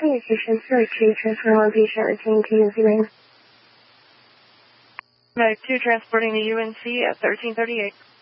Communications Mode 2, transfer one patient retained to UNC Main. Mode 2, transporting to UNC at 1338.